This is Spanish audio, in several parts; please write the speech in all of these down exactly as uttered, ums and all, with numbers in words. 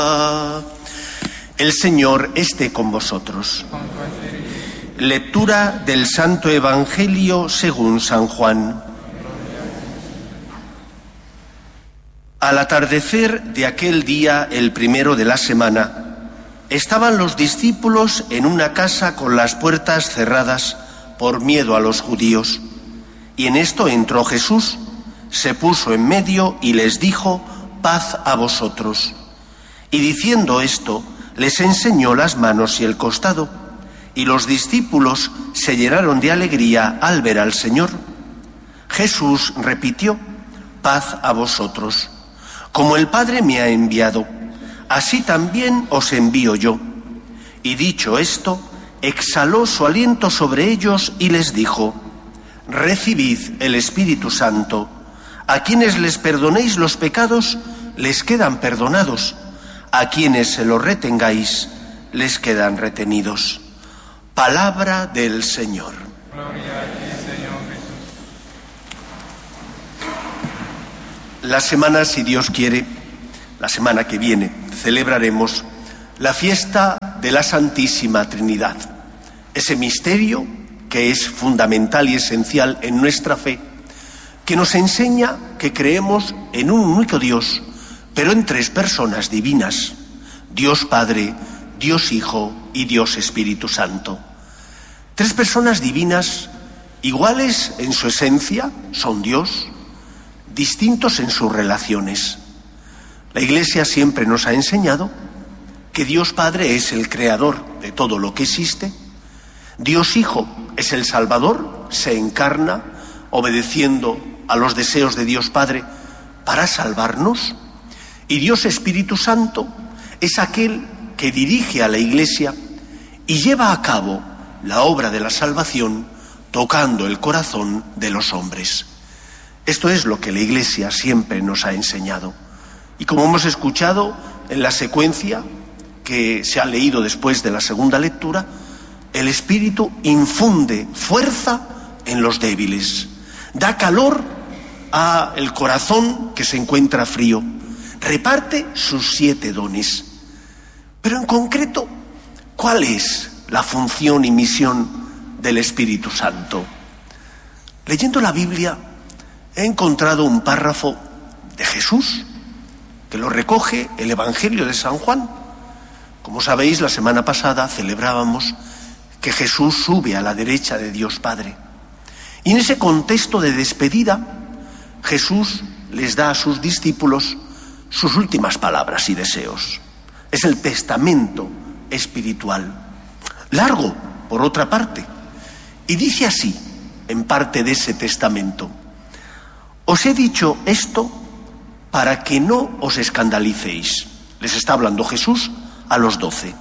El Señor esté con vosotros. Lectura del Santo Evangelio según San Juan. Al atardecer de aquel día, el primero de la semana, estaban los discípulos en una casa con las puertas cerradas por miedo a los judíos. Y en esto entró Jesús, se puso en medio y les dijo: paz a vosotros. Y diciendo esto, les enseñó las manos y el costado, y los discípulos se llenaron de alegría al ver al Señor. Jesús repitió: paz a vosotros. Como el Padre me ha enviado, así también os envío yo. Y dicho esto, exhaló su aliento sobre ellos y les dijo: recibid el Espíritu Santo. A quienes les perdonéis los pecados, les quedan perdonados. A quienes se los retengáis, les quedan retenidos. Palabra del Señor. Gloria a ti, Señor Jesús. La semana, si Dios quiere, la semana que viene, celebraremos la fiesta de la Santísima Trinidad. Ese misterio que es fundamental y esencial en nuestra fe, que nos enseña que creemos en un único Dios, pero en tres personas divinas: Dios Padre, Dios Hijo y Dios Espíritu Santo. Tres personas divinas, iguales en su esencia, son Dios, distintos en sus relaciones. La Iglesia siempre nos ha enseñado que Dios Padre es el creador de todo lo que existe, Dios Hijo es el Salvador, se encarna obedeciendo a los deseos de Dios Padre para salvarnos, y Dios Espíritu Santo es aquel que dirige a la Iglesia y lleva a cabo la obra de la salvación tocando el corazón de los hombres. Esto es lo que la Iglesia siempre nos ha enseñado. Y como hemos escuchado en la secuencia que se ha leído después de la segunda lectura, el Espíritu infunde fuerza en los débiles, da calor al corazón que se encuentra frío, reparte sus siete dones. Pero en concreto, ¿cuál es la función y misión del Espíritu Santo? Leyendo la Biblia, he encontrado un párrafo de Jesús que lo recoge el Evangelio de San Juan. Como sabéis, la semana pasada celebrábamos que Jesús sube a la derecha de Dios Padre. Y en ese contexto de despedida, Jesús les da a sus discípulos sus últimas palabras y deseos. Es el testamento espiritual. Largo, por otra parte. Y dice así, en parte de ese testamento: os he dicho esto para que no os escandalicéis. Les está hablando Jesús a los doce.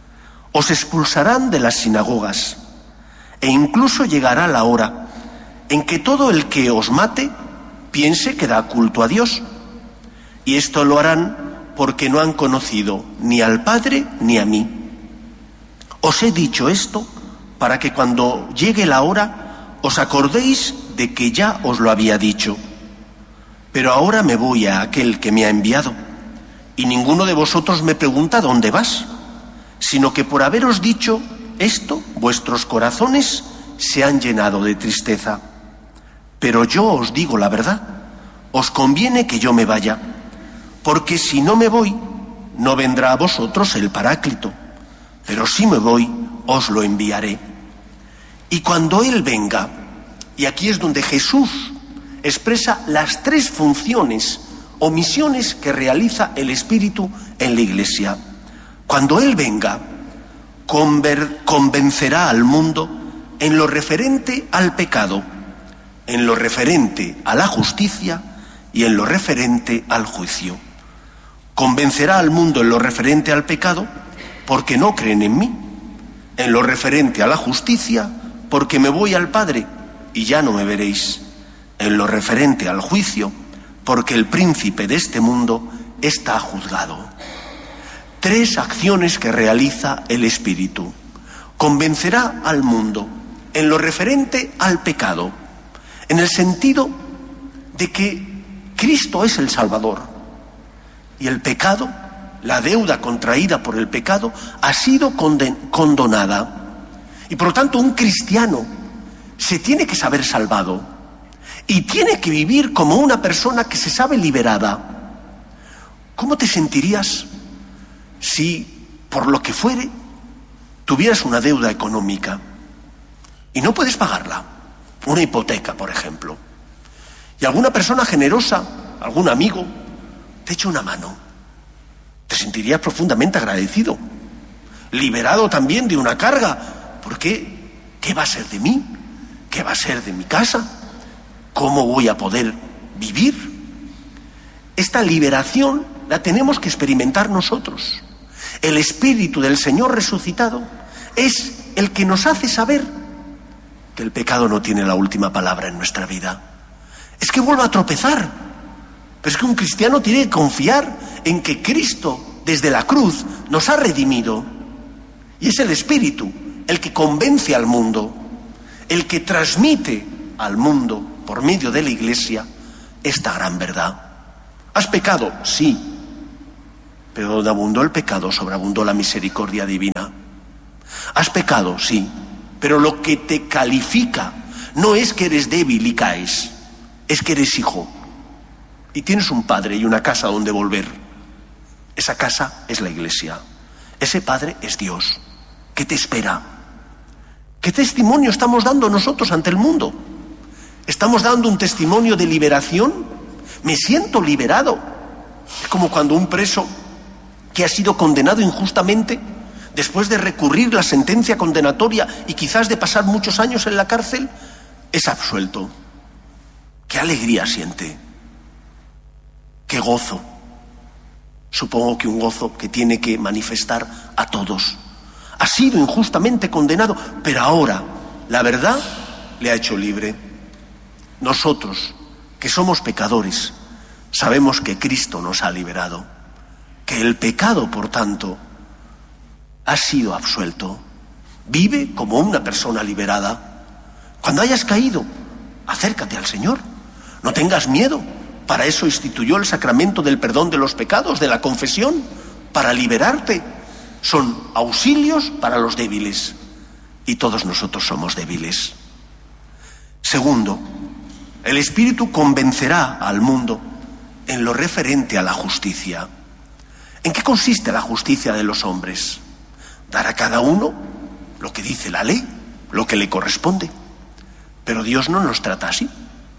Os expulsarán de las sinagogas, e incluso llegará la hora en que todo el que os mate piense que da culto a Dios. Y esto lo harán porque no han conocido ni al Padre ni a mí. Os he dicho esto para que cuando llegue la hora os acordéis de que ya os lo había dicho. Pero ahora me voy a aquel que me ha enviado, y ninguno de vosotros me pregunta dónde vas, sino que por haberos dicho esto, vuestros corazones se han llenado de tristeza. Pero yo os digo la verdad, os conviene que yo me vaya, porque si no me voy, no vendrá a vosotros el Paráclito, pero si me voy, os lo enviaré. Y cuando Él venga, y aquí es donde Jesús expresa las tres funciones o misiones que realiza el Espíritu en la Iglesia. Cuando Él venga, conver- convencerá al mundo en lo referente al pecado, en lo referente a la justicia y en lo referente al juicio. Convencerá al mundo en lo referente al pecado porque no creen en mí, en lo referente a la justicia porque me voy al Padre y ya no me veréis, en lo referente al juicio porque el príncipe de este mundo está juzgado. Tres acciones que realiza el Espíritu. Convencerá al mundo en lo referente al pecado, en el sentido de que Cristo es el Salvador y el pecado la deuda contraída por el pecado ha sido conden- condonada. Y por lo tanto un cristiano se tiene que saber salvado y tiene que vivir como una persona que se sabe liberada. ¿Cómo te sentirías si, por lo que fuere, tuvieras una deuda económica y no puedes pagarla? Una hipoteca, por ejemplo. Y alguna persona generosa, algún amigo, te echa una mano. Te sentirías profundamente agradecido, liberado también de una carga. ¿Por qué? ¿Qué va a ser de mí? ¿Qué va a ser de mi casa? ¿Cómo voy a poder vivir? Esta liberación la tenemos que experimentar nosotros. El Espíritu del Señor resucitado es el que nos hace saber que el pecado no tiene la última palabra en nuestra vida. Es que vuelva a tropezar, pero es que un cristiano tiene que confiar en que Cristo, desde la cruz, nos ha redimido. Y es el Espíritu el que convence al mundo, el que transmite al mundo, por medio de la Iglesia, esta gran verdad. ¿Has pecado? Sí. Pero donde abundó el pecado, sobreabundó la misericordia divina. ¿Has pecado? Sí. Pero lo que te califica no es que eres débil y caes, es que eres hijo. Y tienes un padre y una casa donde volver. Esa casa es la Iglesia. Ese padre es Dios. ¿Qué te espera? ¿Qué testimonio estamos dando nosotros ante el mundo? ¿Estamos dando un testimonio de liberación? Me siento liberado. Es como cuando un preso que ha sido condenado injustamente, después de recurrir la sentencia condenatoria y quizás de pasar muchos años en la cárcel, es absuelto. ¿Qué alegría siente? ¡Qué gozo! Supongo que un gozo que tiene que manifestar a todos. Ha sido injustamente condenado, pero ahora la verdad le ha hecho libre. Nosotros, que somos pecadores, sabemos que Cristo nos ha liberado, que el pecado, por tanto, ha sido absuelto. Vive como una persona liberada. Cuando hayas caído, acércate al Señor. No tengas miedo. Para eso instituyó el sacramento del perdón de los pecados, de la confesión, para liberarte. Son auxilios para los débiles. Y todos nosotros somos débiles. Segundo, el Espíritu convencerá al mundo en lo referente a la justicia. ¿En qué consiste la justicia de los hombres? Dar a cada uno lo que dice la ley, lo que le corresponde. Pero Dios no nos trata así.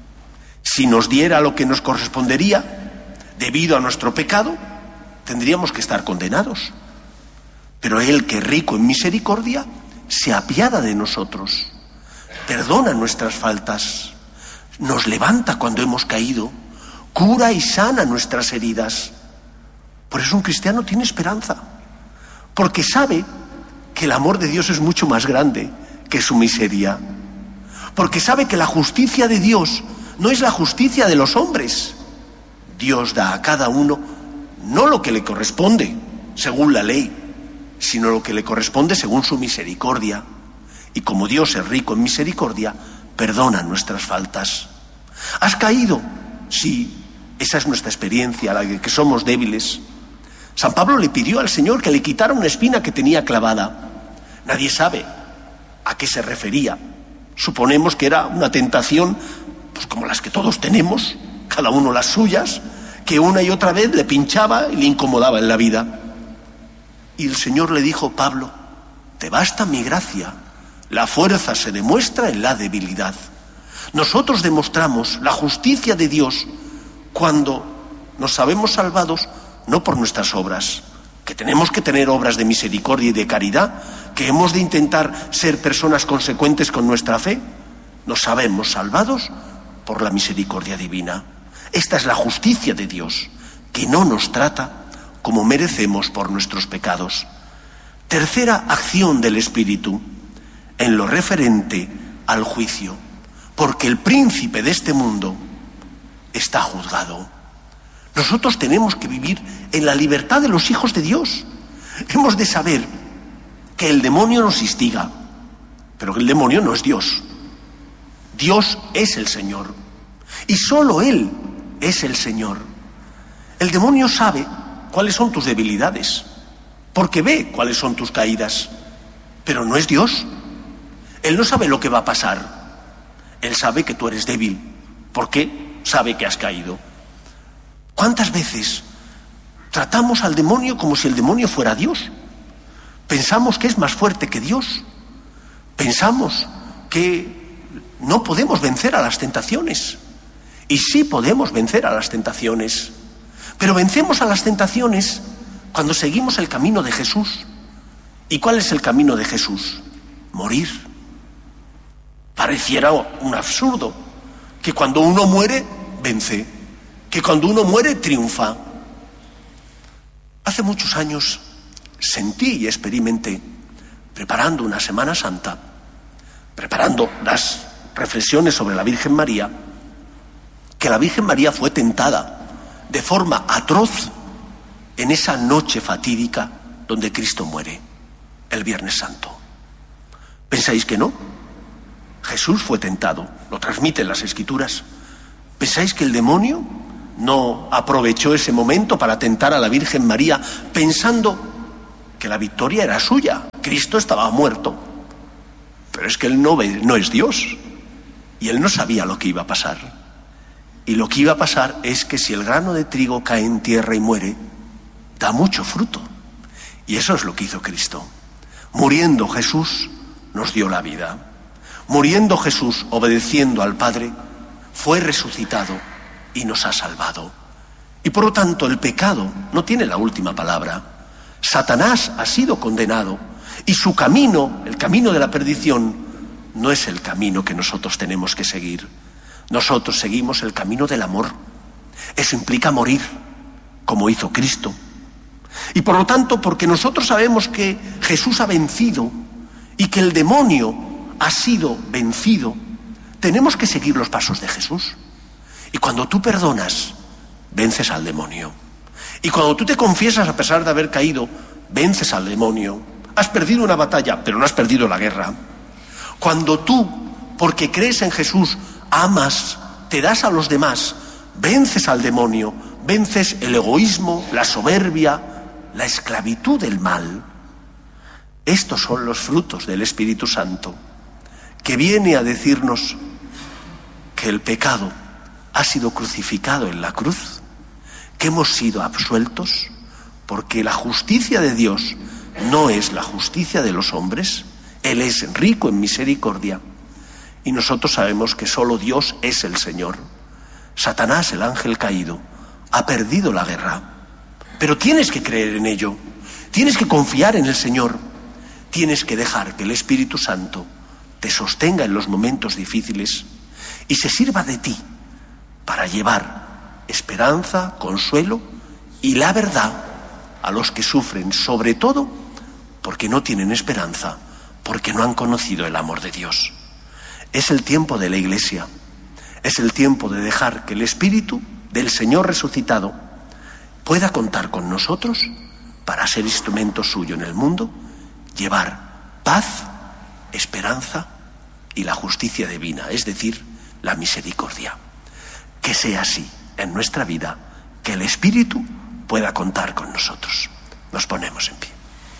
Si nos diera lo que nos correspondería, debido a nuestro pecado, tendríamos que estar condenados. Pero Él, que es rico en misericordia, se apiada de nosotros, perdona nuestras faltas, nos levanta cuando hemos caído, cura y sana nuestras heridas. Por eso un cristiano tiene esperanza, porque sabe que el amor de Dios es mucho más grande que su miseria, porque sabe que la justicia de Dios no es la justicia de los hombres. Dios da a cada uno no lo que le corresponde según la ley, sino lo que le corresponde según su misericordia. Y como Dios es rico en misericordia, perdona nuestras faltas. ¿Has caído? Sí, esa es nuestra experiencia, la de que somos débiles. San Pablo le pidió al Señor que le quitara una espina que tenía clavada. Nadie sabe a qué se refería. Suponemos que era una tentación, pues como las que todos tenemos, cada uno las suyas, que una y otra vez le pinchaba y le incomodaba en la vida. Y el Señor le dijo: Pablo, te basta mi gracia, la fuerza se demuestra en la debilidad. Nosotros demostramos la justicia de Dios cuando nos sabemos salvados no por nuestras obras, que tenemos que tener obras de misericordia y de caridad, que hemos de intentar ser personas consecuentes con nuestra fe. Nos sabemos salvados por la misericordia divina. Esta es la justicia de Dios, que no nos trata como merecemos por nuestros pecados. Tercera acción del Espíritu, en lo referente al juicio, porque el príncipe de este mundo está juzgado. Nosotros tenemos que vivir en la libertad de los hijos de Dios. Hemos de saber que el demonio nos instiga, pero que el demonio no es Dios. Dios es el Señor, y solo Él es el Señor. El demonio sabe cuáles son tus debilidades, porque ve cuáles son tus caídas, pero no es Dios. Él no sabe lo que va a pasar. Él sabe que tú eres débil, porque sabe que has caído. ¿Cuántas veces tratamos al demonio como si el demonio fuera Dios? Pensamos que es más fuerte que Dios. Pensamos que no podemos vencer a las tentaciones. Y sí podemos vencer a las tentaciones. Pero vencemos a las tentaciones cuando seguimos el camino de Jesús. ¿Y cuál es el camino de Jesús? Morir. Pareciera un absurdo que cuando uno muere, vence. Que cuando uno muere, triunfa. Hace muchos años sentí y experimenté, preparando una Semana Santa, preparando las reflexiones sobre la Virgen María, que la Virgen María fue tentada de forma atroz en esa noche fatídica donde Cristo muere, el Viernes Santo. ¿Pensáis que no? Jesús fue tentado, lo transmiten las Escrituras. ¿Pensáis que el demonio no aprovechó ese momento para tentar a la Virgen María pensando que la victoria era suya? Cristo estaba muerto. Pero es que él no, ve, no es Dios. Y él no sabía lo que iba a pasar. Y lo que iba a pasar es que si el grano de trigo cae en tierra y muere, da mucho fruto. Y eso es lo que hizo Cristo. Muriendo Jesús, nos dio la vida. Muriendo Jesús, obedeciendo al Padre, fue resucitado y nos ha salvado. Y por lo tanto el pecado no tiene la última palabra. Satanás ha sido condenado y su camino, el camino de la perdición, no es el camino que nosotros tenemos que seguir. Nosotros seguimos el camino del amor. Eso implica morir, como hizo Cristo. Y por lo tanto, porque nosotros sabemos que Jesús ha vencido y que el demonio ha sido vencido, tenemos que seguir los pasos de Jesús. Y cuando tú perdonas, vences al demonio. Y cuando tú te confiesas a pesar de haber caído, vences al demonio. Has perdido una batalla, pero no has perdido la guerra. Cuando tú, porque crees en Jesús, amas, te das a los demás, vences al demonio, vences el egoísmo, la soberbia, la esclavitud del mal. Estos son los frutos del Espíritu Santo, que viene a decirnos que el pecado ha sido crucificado en la cruz, que hemos sido absueltos, porque la justicia de Dios no es la justicia de los hombres. Él es rico en misericordia, y nosotros sabemos que solo Dios es el Señor. Satanás, el ángel caído, ha perdido la guerra, pero tienes que creer en ello, tienes que confiar en el Señor, tienes que dejar que el Espíritu Santo te sostenga en los momentos difíciles y se sirva de ti para llevar esperanza, consuelo y la verdad a los que sufren, sobre todo porque no tienen esperanza, porque no han conocido el amor de Dios. Es el tiempo de la Iglesia, es el tiempo de dejar que el Espíritu del Señor resucitado pueda contar con nosotros para ser instrumento suyo en el mundo, llevar paz, esperanza y la justicia divina, es decir, la misericordia. Que sea así en nuestra vida, que el Espíritu pueda contar con nosotros. Nos ponemos en pie.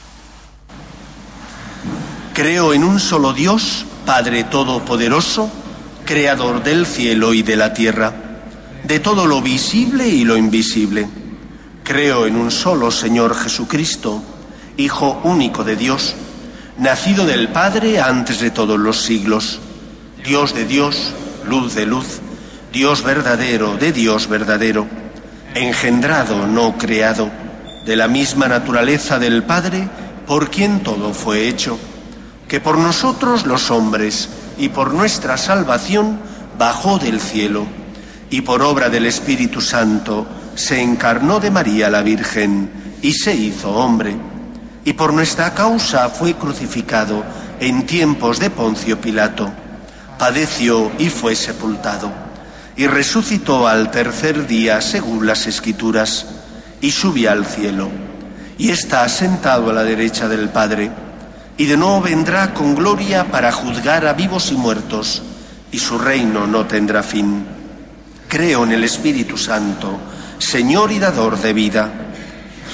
Creo en un solo Dios, Padre Todopoderoso, Creador del cielo y de la tierra, de todo lo visible y lo invisible. Creo en un solo Señor Jesucristo, Hijo único de Dios, nacido del Padre antes de todos los siglos, Dios de Dios, luz de luz, Dios verdadero de Dios verdadero, engendrado, no creado, de la misma naturaleza del Padre, por quien todo fue hecho, que por nosotros los hombres y por nuestra salvación bajó del cielo, y por obra del Espíritu Santo se encarnó de María la Virgen y se hizo hombre, y por nuestra causa fue crucificado en tiempos de Poncio Pilato, padeció y fue sepultado, y resucitó al tercer día según las Escrituras, y subió al cielo, y está sentado a la derecha del Padre, y de nuevo vendrá con gloria para juzgar a vivos y muertos, y su reino no tendrá fin. Creo en el Espíritu Santo, Señor y dador de vida,